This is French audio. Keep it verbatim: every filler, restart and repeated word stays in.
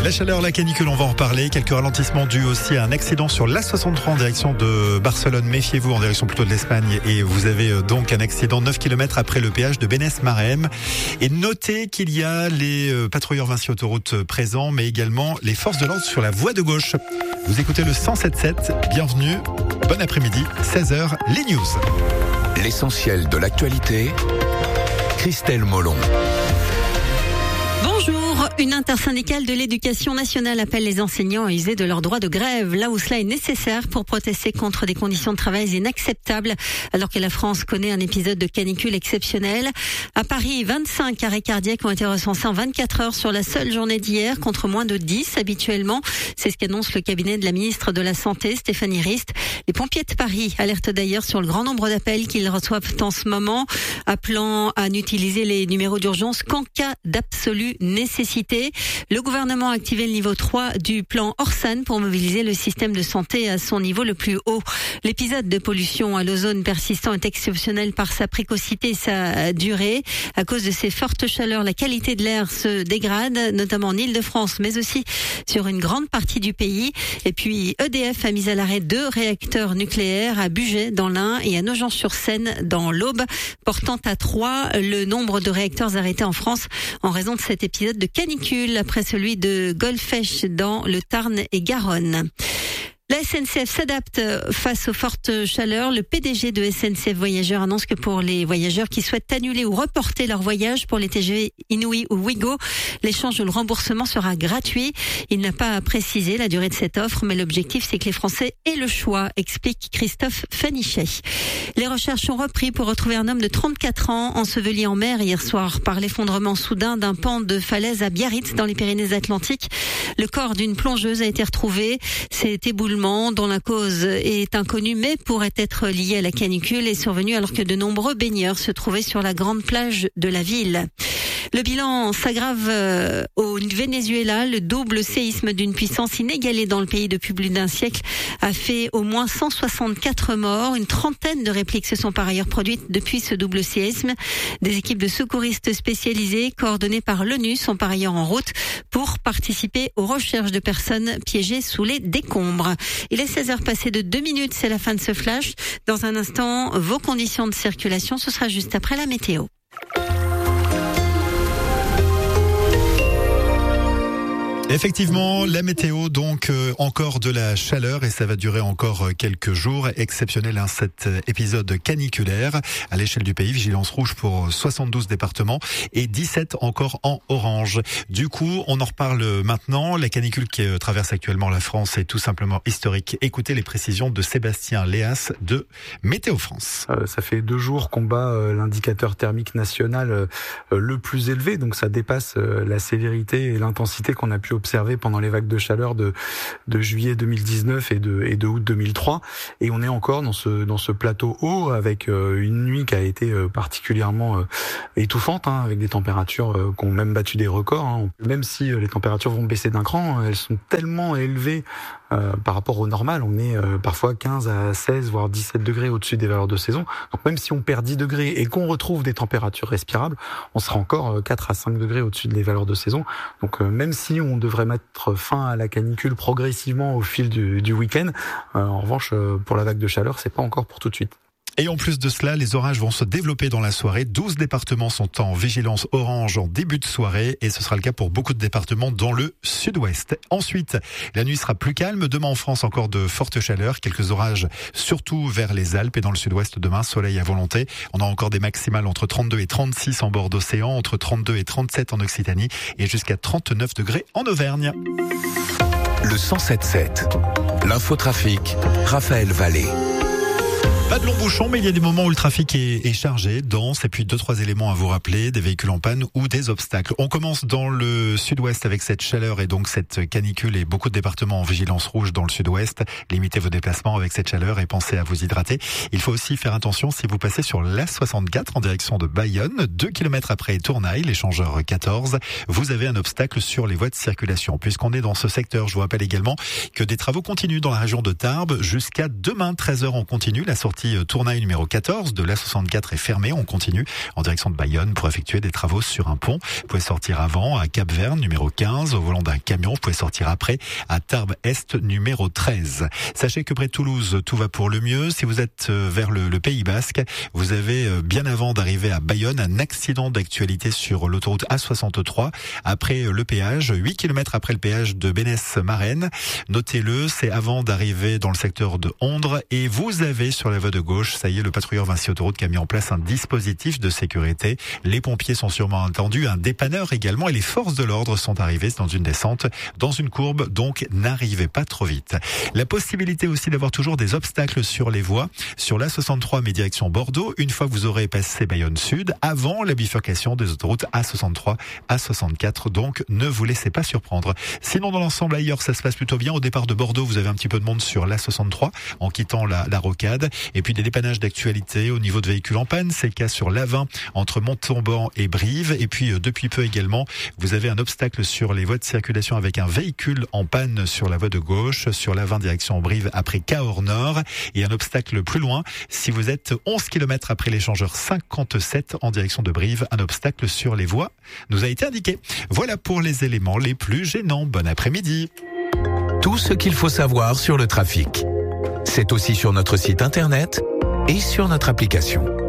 La chaleur, la canicule, on va en reparler. Quelques ralentissements dus aussi à un accident sur l'A soixante-trois en direction de Barcelone. Méfiez-vous, en direction plutôt de l'Espagne. Et vous avez donc un accident neuf kilomètres après le péage de Bénès-Marem. Et notez qu'il y a les patrouilleurs Vinci Autoroute présents, mais également les forces de l'ordre sur la voie de gauche. Vous écoutez le cent sept sept. Bienvenue. Bon après-midi. seize heures, les news. L'essentiel de l'actualité. Christelle Molon. Bonjour, une intersyndicale de l'éducation nationale appelle les enseignants à user de leur droit de grève, là où cela est nécessaire pour protester contre des conditions de travail inacceptables, alors que la France connaît un épisode de canicule exceptionnel. À Paris, vingt-cinq arrêts cardiaques ont été recensés en vingt-quatre heures sur la seule journée d'hier, contre moins de dix habituellement. C'est ce qu'annonce le cabinet de la ministre de la Santé, Stéphanie Rist. Les pompiers de Paris alertent d'ailleurs sur le grand nombre d'appels qu'ils reçoivent en ce moment, appelant à n'utiliser les numéros d'urgence qu'en cas d'absolue nécessité. Le gouvernement a activé le niveau trois du plan Orsan pour mobiliser le système de santé à son niveau le plus haut. L'épisode de pollution à l'ozone persistant est exceptionnel par sa précocité et sa durée. À cause de ces fortes chaleurs, la qualité de l'air se dégrade, notamment en Île-de-France, mais aussi sur une grande partie du pays. Et puis, E D F a mis à l'arrêt deux réacteurs nucléaires à Bugey dans l'Ain et à Nogent-sur-Seine dans l'Aube, portant à trois le nombre de réacteurs arrêtés en France en raison de cet épisode de canicule après celui de Golfech dans le Tarn et Garonne. La S N C F s'adapte face aux fortes chaleurs. Le P D G de S N C F Voyageurs annonce que pour les voyageurs qui souhaitent annuler ou reporter leur voyage pour les T G V Inouï ou Ouigo, l'échange ou le remboursement sera gratuit. Il n'a pas précisé la durée de cette offre, mais l'objectif c'est que les Français aient le choix, explique Christophe Fanichet. Les recherches ont repris pour retrouver un homme de trente-quatre ans enseveli en mer hier soir par l'effondrement soudain d'un pan de falaise à Biarritz dans les Pyrénées-Atlantiques. Le corps d'une plongeuse a été retrouvé. Cet éboulement dont la cause est inconnue mais pourrait être lié à la canicule est survenu alors que de nombreux baigneurs se trouvaient sur la grande plage de la ville. Le bilan s'aggrave au Venezuela. Le double séisme d'une puissance inégalée dans le pays depuis plus d'un siècle a fait au moins cent soixante-quatre morts. Une trentaine de répliques se sont par ailleurs produites depuis ce double séisme. Des équipes de secouristes spécialisées coordonnées par l'ONU sont par ailleurs en route pour participer aux recherches de personnes piégées sous les décombres. Il est seize heures passées de deux minutes, c'est la fin de ce flash. Dans un instant, vos conditions de circulation, ce sera juste après la météo. Effectivement, la météo, donc euh, encore de la chaleur et ça va durer encore quelques jours. Exceptionnel hein, cet épisode caniculaire à l'échelle du pays. Vigilance rouge pour soixante-douze départements et dix-sept encore en orange. Du coup, on en reparle maintenant. La canicule qui traverse actuellement la France est tout simplement historique. Écoutez les précisions de Sébastien Léas de Météo France. Euh, ça fait deux jours qu'on bat euh, l'indicateur thermique national euh, le plus élevé, donc ça dépasse euh, la sévérité et l'intensité qu'on a pu observé pendant les vagues de chaleur de, de juillet deux mille dix-neuf et de, et de août deux mille trois. Et on est encore dans ce, dans ce plateau haut avec euh, une nuit qui a été euh, particulièrement euh, étouffante, hein, avec des températures euh, qui ont même battu des records. Hein. Même si euh, les températures vont baisser d'un cran, elles sont tellement élevées euh, par rapport au normal. On est euh, parfois quinze à seize, voire dix-sept degrés au-dessus des valeurs de saison. Donc même si on perd dix degrés et qu'on retrouve des températures respirables, on sera encore euh, quatre à cinq degrés au-dessus des valeurs de saison. Donc euh, même si on devrait mettre fin à la canicule progressivement au fil du, du week-end. Euh, en revanche, euh, pour la vague de chaleur, c'est pas encore pour tout de suite. Et en plus de cela, les orages vont se développer dans la soirée. douze départements sont en vigilance orange en début de soirée et ce sera le cas pour beaucoup de départements dans le sud-ouest. Ensuite, la nuit sera plus calme. Demain en France, encore de fortes chaleurs. Quelques orages, surtout vers les Alpes et dans le sud-ouest. Demain, soleil à volonté. On a encore des maximales entre trente-deux et trente-six en bord d'océan, entre trente-deux et trente-sept en Occitanie et jusqu'à trente-neuf degrés en Auvergne. Le cent sept sept. L'infotrafic, Raphaël Vallée. Pas de longs bouchons, mais il y a des moments où le trafic est, est chargé, dense, et puis deux, trois éléments à vous rappeler, des véhicules en panne ou des obstacles. On commence dans le sud-ouest avec cette chaleur et donc cette canicule et beaucoup de départements en vigilance rouge dans le sud-ouest. Limitez vos déplacements avec cette chaleur et pensez à vous hydrater. Il faut aussi faire attention si vous passez sur l'A soixante-quatre en direction de Bayonne, deux kilomètres après Tournail, l'échangeur quatorze. Vous avez un obstacle sur les voies de circulation. Puisqu'on est dans ce secteur, je vous rappelle également que des travaux continuent dans la région de Tarbes jusqu'à demain, treize heures en continu. La sortie sortie Tournaille numéro quatorze de l'A soixante-quatre est fermée. On continue en direction de Bayonne pour effectuer des travaux sur un pont. Vous pouvez sortir avant à Cap-Verne numéro quinze au volant d'un camion. Vous pouvez sortir après à Tarbes Est numéro treize. Sachez que près de Toulouse, tout va pour le mieux. Si vous êtes vers le, le Pays Basque, vous avez bien avant d'arriver à Bayonne un accident d'actualité sur l'autoroute A soixante-trois après le péage, huit kilomètres après le péage de Bénesse-Marennes. Notez-le, c'est avant d'arriver dans le secteur de Ondres et vous avez sur la voie de gauche, ça y est, le patrouilleur Vinci Autoroute qui a mis en place un dispositif de sécurité. Les pompiers sont sûrement attendus, un dépanneur également et les forces de l'ordre sont arrivées dans une descente, dans une courbe, donc n'arrivez pas trop vite. La possibilité aussi d'avoir toujours des obstacles sur les voies, sur l'A soixante-trois mais direction Bordeaux, une fois que vous aurez passé Bayonne Sud, avant la bifurcation des autoroutes A soixante-trois, A soixante-quatre, donc ne vous laissez pas surprendre. Sinon dans l'ensemble ailleurs ça se passe plutôt bien. Au départ de Bordeaux vous avez un petit peu de monde sur l'A soixante-trois en quittant la, la rocade et puis des dépannages d'actualité au niveau de véhicules en panne, c'est le cas sur l'A vingt entre Montauban et Brive et puis euh, depuis peu également vous avez un obstacle sur les voies de circulation avec un véhicule en panne sur la voie de gauche, sur l'A vingt direction Brive après Cahors Nord et un obstacle plus loin si vous êtes onze kilomètres après l'échangeur cinquante-sept en direction de Brive, un obstacle sur les voies nous a été indiqué. Voilà pour les éléments les plus gênants. Bon après-midi. Tout ce qu'il faut savoir sur le trafic. C'est aussi sur notre site internet et sur notre application.